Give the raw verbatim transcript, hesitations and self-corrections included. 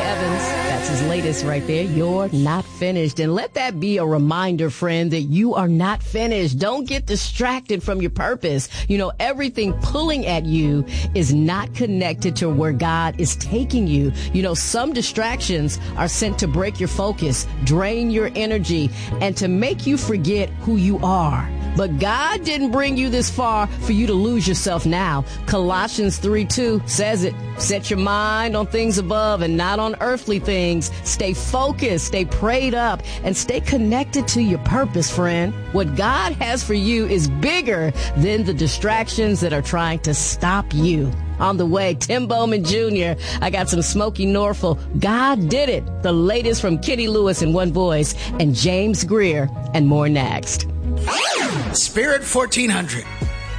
Evans. That's his latest right there. You're not finished. And let that be a reminder, friend, that you are not finished. Don't get distracted from your purpose. You know, everything pulling at you is not connected to where God is taking you. You know, some distractions are sent to break your focus, drain your energy, and to make you forget who you are. But God didn't bring you this far for you to lose yourself now. Colossians three two says it. Set your mind on things above and not on earthly things. Stay focused, stay prayed up, and stay connected to your purpose, friend. What God has for you is bigger than the distractions that are trying to stop you. On the way, Tim Bowman Junior I got some Smokey Norfolk. God Did It. The latest from Kenny Lewis in One Voice and James Greer, and more next. Spirit fourteen hundred.